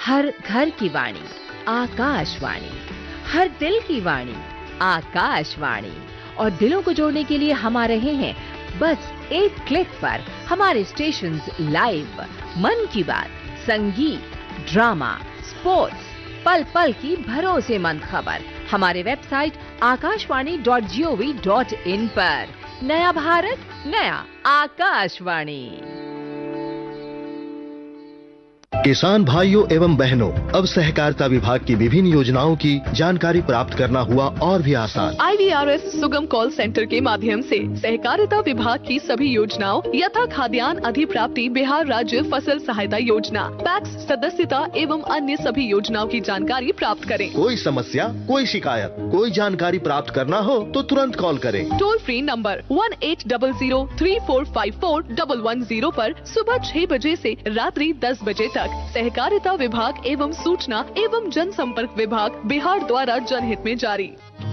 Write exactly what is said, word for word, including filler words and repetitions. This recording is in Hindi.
हर घर की वाणी आकाशवाणी, हर दिल की वाणी आकाशवाणी। और दिलों को जोड़ने के लिए हम आ रहे हैं बस एक क्लिक पर। हमारे स्टेशन लाइव, मन की बात, संगीत, ड्रामा, स्पोर्ट्स, पल पल की भरोसेमंद खबर हमारे website Akashvani dot G O V dot in पर। नया भारत, नया आकाशवाणी। किसान भाइयों एवं बहनों, अब सहकारिता विभाग की विभिन्न योजनाओं की जानकारी प्राप्त करना हुआ और भी आसान। आई वी आर एस सुगम कॉल सेंटर के माध्यम से सहकारिता विभाग की सभी योजनाओं यथा खाद्यान्न अधिप्राप्ति बिहार राज्य फसल सहायता योजना, पैक्स सदस्यता एवं अन्य सभी योजनाओं की जानकारी प्राप्त करें। कोई समस्या, कोई शिकायत, कोई जानकारी प्राप्त करना हो तो तुरंत कॉल करें। Toll free number one eight double zero three four five four double one zero पर सुबह छह बजे से रात्रि दस बजे तक सहकारिता विभाग एवं सूचना एवं जनसंपर्क विभाग बिहार द्वारा जनहित में जारी।